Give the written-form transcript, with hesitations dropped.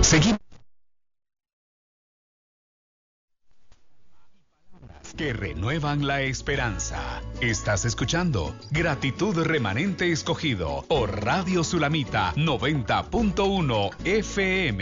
Seguimos. Que renuevan la esperanza. Estás escuchando Gratitud Remanente Escogido por Radio Sulamita 90.1 FM.